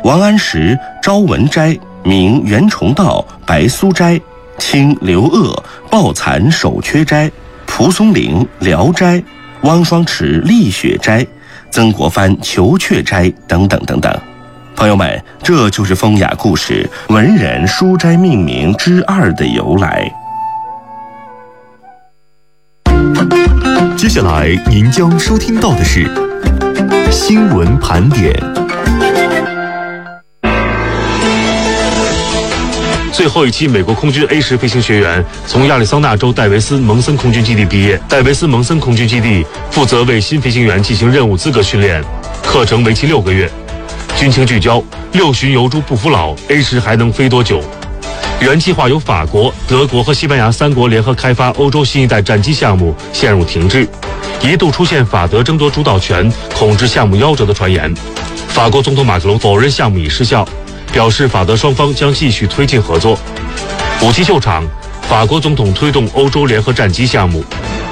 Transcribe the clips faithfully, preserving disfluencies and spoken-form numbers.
王安石、朝文斋，名袁崇道、白苏斋，清刘鹗、抱残守缺斋，蒲松龄、聊斋，汪双池、丽雪斋，曾国藩、求阙斋等等等等。朋友们，这就是风雅故事文人书斋命名之二的由来。 接下来您将收听到的是新闻盘点。 最后一期美国空军 A 十飞行学员从亚利桑那州戴维斯蒙森空军基地毕业。戴维斯蒙森空军基地负责为新飞行员进行任务资格训练，课程为期六个月。军情聚焦：六旬油猪不服老 ，A 十还能飞多久？原计划由法国、德国和西班牙三国联合开发欧洲新一代战机项目陷入停滞，一度出现法德争夺主导权、控制项目夭折的传言。法国总统马克龙否认项目已失效，表示法德双方将继续推进合作。武器秀场，法国总统推动欧洲联合战机项目。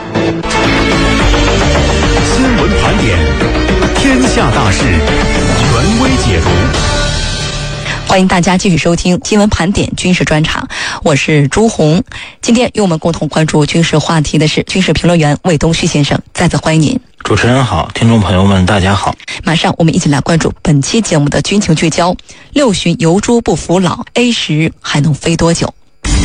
新闻盘点，天下大事，权威解读。 欢迎大家继续收听新闻盘点军事专场，我是朱红。今天与我们共同关注军事话题的是军事评论员魏东旭先生，再次欢迎您。 主持人好，听众朋友们大家好。 马上我们一起来关注本期节目的军情聚焦：六旬油猪不服老 ，A 十还能飞多久？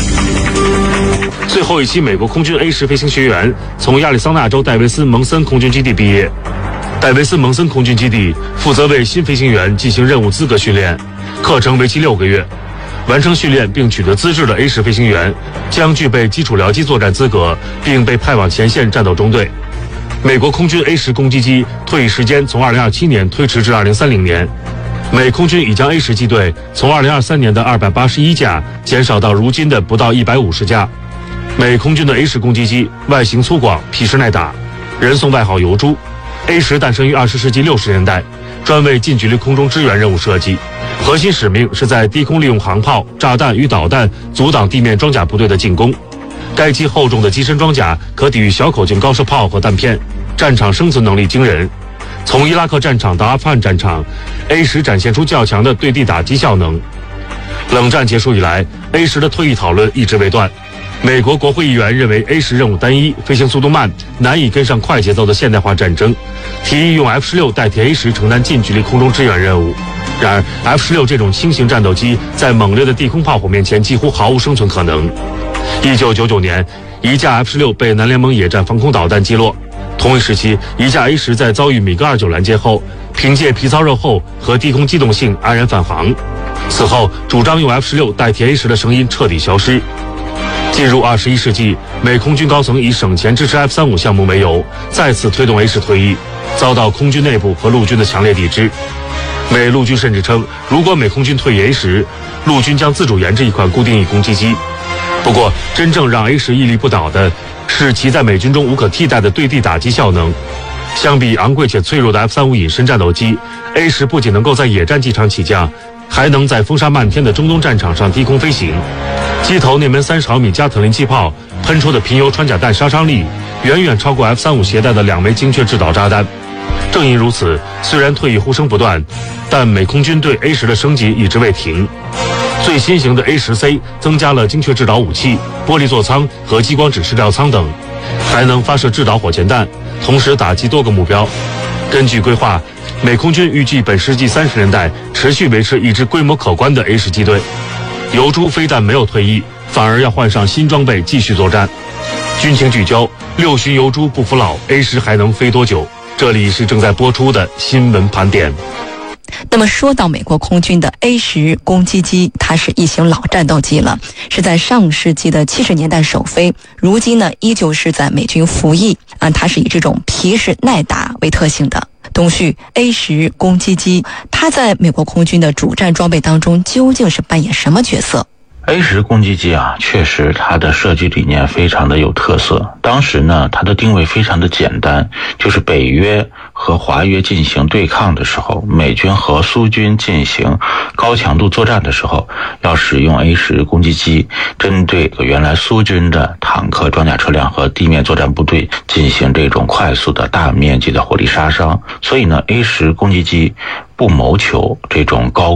最后一期美国空军 A 十飞行学员从亚利桑那州戴维斯蒙森空军基地毕业。戴维斯蒙森空军基地负责为新飞行员进行任务资格训练，课程为期六个月。完成训练并取得资质的 A 十飞行员将具备基础僚机作战资格，并被派往前线战斗中队。美国空军 A 十攻击机退役时间从二零二七年推迟至二零三零年。美空军已将 A 十机队从二零二三年的二百八十一架减少到如今的不到一百五十架。美空军的 A 十攻击机外形粗犷，皮实耐打，人送外号油猪。A 十诞生于二十世纪六十年代，专为近距离空中支援任务设计，核心使命是在低空利用航炮、炸弹与导弹阻挡地面装甲部队的进攻。该机厚重的机身装甲可抵御小口径高射炮和弹片，战场生存能力惊人。从伊拉克战场到阿富汗战场 ，A 十展现出较强的对地打击效能。冷战结束以来 ，A 十的退役讨论一直未断。美国国会议员认为 A 十任务单一，飞行速度慢，难以跟上快节奏的现代化战争，提议用 F 十六代替 A 十承担近距离空中支援任务。然而 F 十六这种轻型战斗机在猛烈的地空炮火面前几乎毫无生存可能。一九九九年，一架 F 十六被南联盟野战防空导弹击落。同一时期，一架 A 十在遭遇米格二九拦截后，凭借皮糙肉厚和低空机动性安然返航。此后，主张用 F 十六代替 A 十的声音彻底消失。进入二十一世纪，美空军高层以省钱支持 F 三十五项目为由，再次推动 A 十退役，遭到空军内部和陆军的强烈抵制。美陆军甚至称，如果美空军退役 A 十，陆军将自主研制一款固定翼攻击机。不过，真正让 A 十屹立不倒的是其在美军中无可替代的对地打击效能。相比昂贵且脆弱的 F 三十五 隐身战斗机 ，A 十不仅能够在野战机场起降，还能在风沙漫天的中东战场上低空飞行。机头内门三十毫米加特林气炮喷出的贫铀穿甲弹杀伤力远远超过 F 三十五 携带的两枚精确制导炸弹。正因如此，虽然退役呼声不断，但美空军对 A 十的升级一直未停。最新型的 A 十 C 增加了精确制导武器、玻璃座舱和激光指示料舱等，还能发射制导火箭弹，同时打击多个目标。根据规划，美空军预计本世纪三十年代持续维持一支规模可观的 A 十机队。油猪非但没有退役，反而要换上新装备继续作战。军情聚焦：六旬油猪不服老 ，A 十还能飞多久？这里是正在播出的新闻盘点。 那么说到美国空军的 A 十攻击机，它是一型老战斗机了，是在上世纪的七十年代首飞，如今呢依旧是在美军服役啊，它是以这种皮实耐打为特性的。东旭 A 十攻击机，它在美国空军的主战装备当中究竟是扮演什么角色 ？A 十攻击机啊，确实它的设计理念非常的有特色。当时呢，它的定位非常的简单，就是北约和华约进行对抗的时候，美军和苏军进行高强度作战的时候，要使用 A 十攻击机，针对原来苏军的坦克、装甲车辆和地面作战部队进行这种快速的大面积的火力杀伤。所以呢 ，A 十攻击机不谋求这种高